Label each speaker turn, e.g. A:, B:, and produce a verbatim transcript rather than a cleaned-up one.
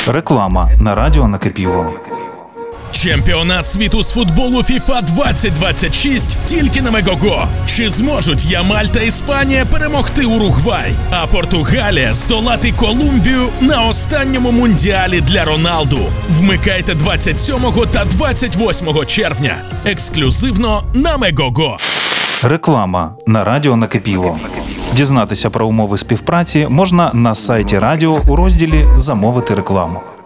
A: Реклама на радіо накипіло.
B: Чемпіонат світу з футболу фіфа двадцять двадцять шість тільки на Мегого. Чи зможуть Ямаль та Іспанія перемогти Уругвай, а Португалія здолати Колумбію на останньому мундіалі для Роналду? Вмикайте двадцять сьомого та двадцять восьмого червня. Ексклюзивно на Мегого.
A: Реклама на радіо накипіло. Дізнатися про умови співпраці можна на сайті радіо у розділі «Замовити рекламу».